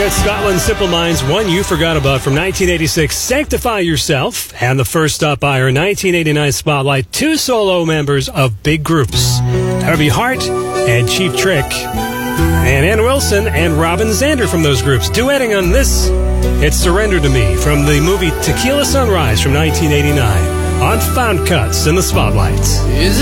at Scotland, Simple Minds, One You Forgot About from 1986, Sanctify Yourself. And the first up by our 1989 Spotlight, two solo members of big groups. That would be Heart and Cheap Trick. And Ann Wilson and Robin Zander from those groups. Duetting on this, it's Surrender to Me from the movie Tequila Sunrise from 1989 on Found Cuts in the Spotlight. Is